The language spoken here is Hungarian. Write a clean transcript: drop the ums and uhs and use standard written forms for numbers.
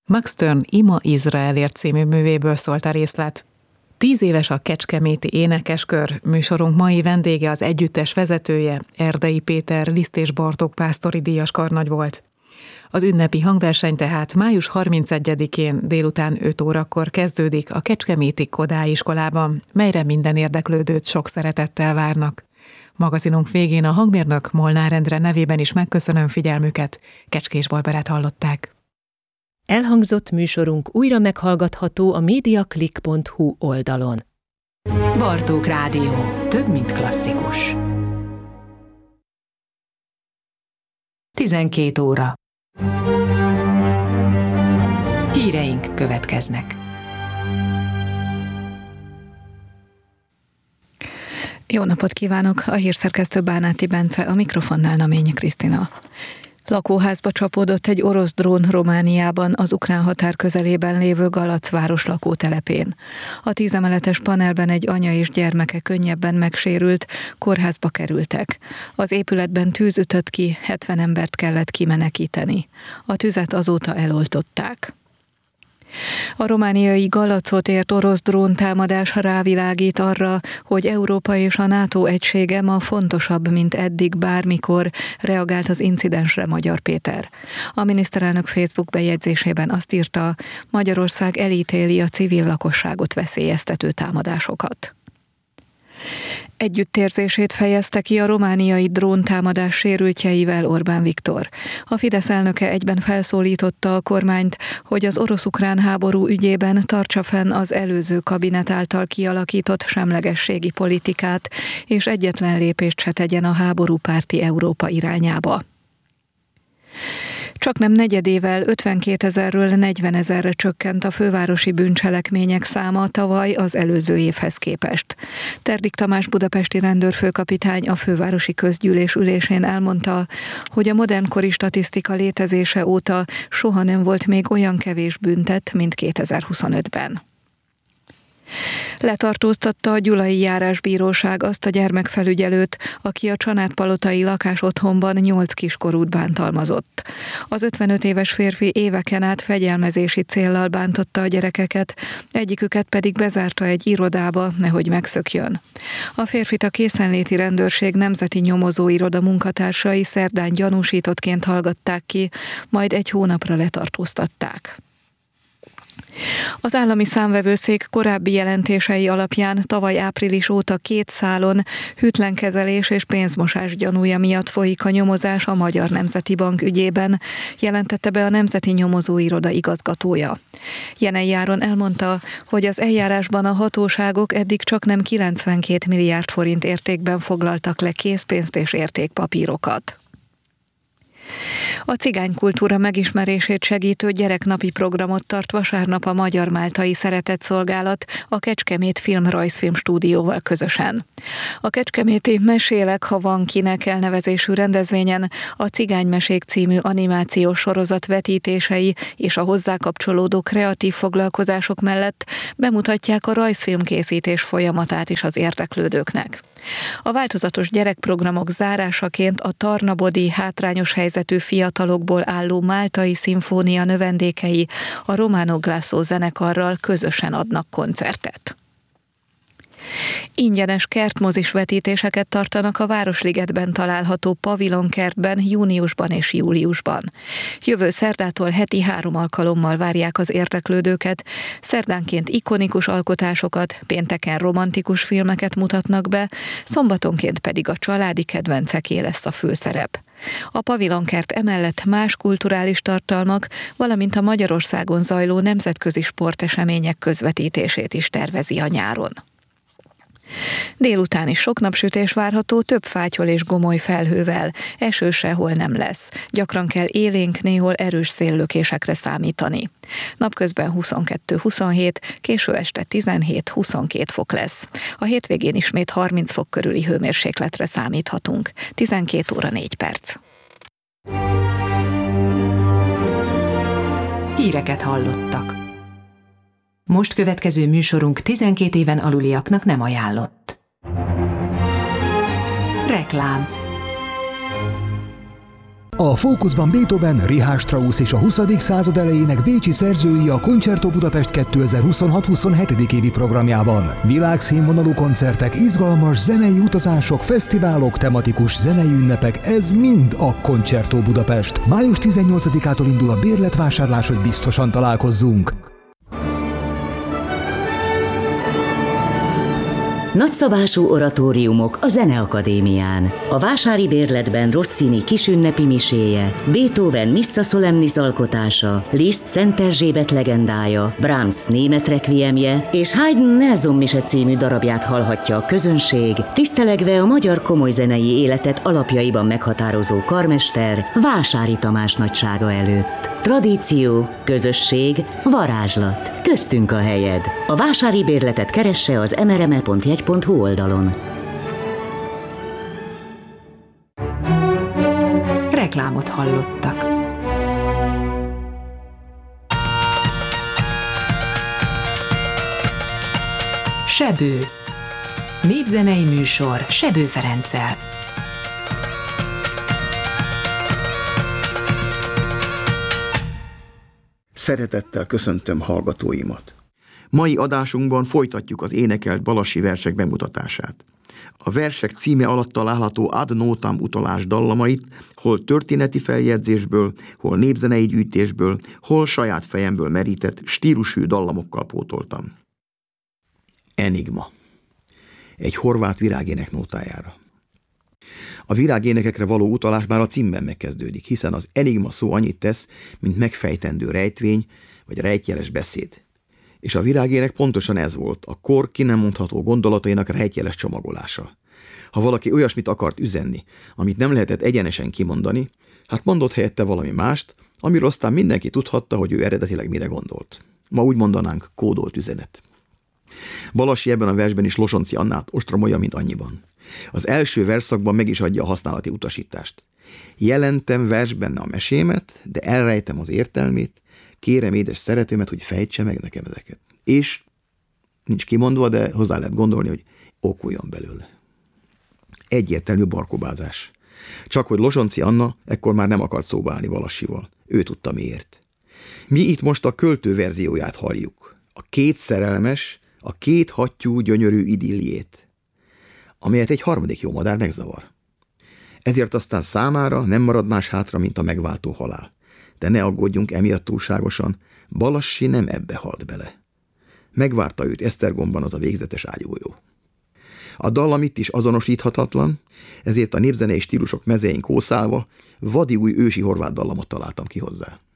Max Stern Ima Izraelért című művéből szólt a részlet. 10 éves a Kecskeméti Énekeskör, műsorunk mai vendége az együttes vezetője, Erdei Péter Liszt és Bartók pásztori díjas karnagy volt. Az ünnepi hangverseny tehát május 31-én délután 5 órakor kezdődik a Kecskeméti Kodály iskolában, melyre minden érdeklődőt sok szeretettel várnak. Magazinunk végén a hangmérnök Molnár Endre nevében is megköszönöm figyelmüket. Kecskés Barbarát hallották. Elhangzott műsorunk újra meghallgatható a mediaclick.hu oldalon. Bartók Rádió. Több, mint klasszikus. 12 óra. Híreink következnek. Jó napot kívánok! A hírszerkesztő Bánáti Bence, a mikrofonnál Naményi Krisztina. Lakóházba csapódott egy orosz drón Romániában, az ukrán határ közelében lévő Galac város lakótelepén. A 10 emeletes panelben egy anya és gyermeke könnyebben megsérült, kórházba kerültek. Az épületben tűz ütött ki, 70 embert kellett kimenekíteni. A tüzet azóta eloltották. A romániai Galacot ért orosz dróntámadás rávilágít arra, hogy Európa és a NATO egysége ma fontosabb, mint eddig bármikor, reagált az incidensre Magyar Péter. A miniszterelnök Facebook bejegyzésében azt írta, Magyarország elítéli a civil lakosságot veszélyeztető támadásokat. Együttérzését fejezte ki a romániai dróntámadás sérültjeivel Orbán Viktor. A Fidesz elnöke egyben felszólította a kormányt, hogy az orosz-ukrán háború ügyében tartsa fenn az előző kabinet által kialakított semlegességi politikát, és egyetlen lépést se tegyen a háborúpárti Európa irányába. Csaknem negyedével 52 000-ről 40 000-re csökkent a fővárosi bűncselekmények száma tavaly az előző évhez képest. Terdik Tamás budapesti rendőrfőkapitány a fővárosi közgyűlés ülésén elmondta, hogy a modernkori statisztika létezése óta soha nem volt még olyan kevés bűntett, mint 2025-ben. Letartóztatta a Gyulai Járásbíróság azt a gyermekfelügyelőt, aki a Csanádpalotai lakásotthonban 8 kiskorút bántalmazott. Az 55 éves férfi éveken át fegyelmezési céllal bántotta a gyerekeket, egyiküket pedig bezárta egy irodába, nehogy megszökjön. A férfit a készenléti rendőrség nemzeti nyomozóiroda munkatársai szerdán gyanúsítottként hallgatták ki, majd 1 hónapra letartóztatták. Az állami számvevőszék korábbi jelentései alapján tavaly április óta 2 szálon hűtlenkezelés és pénzmosás gyanúja miatt folyik a nyomozás a Magyar Nemzeti Bank ügyében, jelentette be a Nemzeti Nyomozóiroda igazgatója. Jenei Áron elmondta, hogy az eljárásban a hatóságok eddig csaknem 92 milliárd forint értékben foglaltak le készpénzt és értékpapírokat. A cigánykultúra megismerését segítő gyereknapi programot tart vasárnap a Magyar Máltai Szeretetszolgálat a Kecskemét Film-rajzfilm stúdióval közösen. A kecskeméti Mesélek, ha van kinek elnevezésű rendezvényen a Cigánymesék című animációs sorozat vetítései és a hozzá kapcsolódó kreatív foglalkozások mellett bemutatják a rajzfilmkészítés folyamatát is az érdeklődőknek. A változatos gyerekprogramok zárásaként a Tarnabodi hátrányos helyzetű fiatalokból álló Máltai Szimfónia növendékei a Romano Glasso zenekarral közösen adnak koncertet. Ingyenes kertmozis vetítéseket tartanak a Városligetben található pavilonkertben júniusban és júliusban. Jövő szerdától heti 3 alkalommal várják az érdeklődőket, szerdánként ikonikus alkotásokat, pénteken romantikus filmeket mutatnak be, szombatonként pedig a családi kedvenceké lesz a főszerep. A pavilonkert emellett más kulturális tartalmak, valamint a Magyarországon zajló nemzetközi sportesemények közvetítését is tervezi a nyáron. Délután is sok napsütés várható, több fátyol és gomoly felhővel, eső sehol nem lesz. Gyakran kell élénk, néhol erős széllökésekre számítani. Napközben 22-27, késő este 17-22 fok lesz. A hétvégén ismét 30 fok körüli hőmérsékletre számíthatunk. 12 óra 4 perc. Híreket hallottak. Most következő műsorunk 12 éven aluliaknak nem ajánlott. Reklám. A fókuszban Beethoven, Richard Strauss és a 20. század elejének bécsi szerzői a Concerto Budapest 2026-27. évi programjában. Világszínvonalú koncertek, izgalmas zenei utazások, fesztiválok, tematikus zenei ünnepek, ez mind a Concerto Budapest. Május 18-ától indul a bérletvásárlás, hogy biztosan találkozzunk. Nagyszabású oratóriumok a Zeneakadémián. A vásári bérletben Rossini kisünnepi miséje, Beethoven Missa Solemnis alkotása, Liszt Szent Erzsébet legendája, Brahms német requiemje és Haydn Nelson mise című darabját hallhatja a közönség, tisztelegve a magyar komolyzenei életet alapjaiban meghatározó karmester Vásári Tamás nagysága előtt. Tradíció, közösség, varázslat. Köztünk a helyed. A vásári bérletet keresse az mrme.jegy.hu oldalon. Reklámot hallottak. Sebő. Népzenei műsor Sebő Ferenccel. Szeretettel köszöntöm hallgatóimat. Mai adásunkban folytatjuk az énekelt balassi versek bemutatását. A versek címe alatt található ad notam utalás dallamait hol történeti feljegyzésből, hol népzenei gyűjtésből, hol saját fejemből merített stílushű dallamokkal pótoltam. Enigma. Egy horvát virágének nótájára. A virágénekekre való utalás már a címben megkezdődik, hiszen az enigma szó annyit tesz, mint megfejtendő rejtvény vagy rejtjeles beszéd. És a virágének pontosan ez volt, a kor ki nem mondható gondolatainak rejtjeles csomagolása. Ha valaki olyasmit akart üzenni, amit nem lehetett egyenesen kimondani, hát mondott helyette valami mást, amiről aztán mindenki tudhatta, hogy ő eredetileg mire gondolt. Ma úgy mondanánk kódolt üzenet. Balassi ebben a versben is Losonczy Annát ostromolja, mint annyiban. Az első versszakban meg is adja a használati utasítást. Jelentem versben a mesémet, de elrejtem az értelmét, kérem édes szeretőmet, hogy fejtse meg nekem ezeket. És nincs kimondva, de hozzá lehet gondolni, hogy okuljon belőle. Egyértelmű barkobázás. Csak hogy Losonczy Anna ekkor már nem akart szóba állni Balassival. Ő tudta miért. Mi itt most a költő verzióját halljuk. A két szerelmes, a két hattyú gyönyörű idilliét, amelyet egy harmadik jó madár megzavar. Ezért aztán számára nem marad más hátra, mint a megváltó halál. De ne aggódjunk emiatt túlságosan, Balassi nem ebbe halt bele. Megvárta őt Esztergomban az a végzetes ágyúgolyó. A dallam itt is azonosíthatatlan, ezért a népzenei stílusok mezein kószálva vadi új ősi horvát dallamot találtam ki hozzá.